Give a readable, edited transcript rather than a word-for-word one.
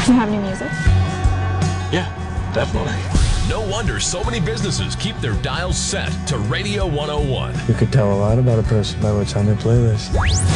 Do you have any music? Yeah, definitely. No wonder so many businesses keep their dials set to Radio 101. You could tell a lot about a person by what's on their playlist.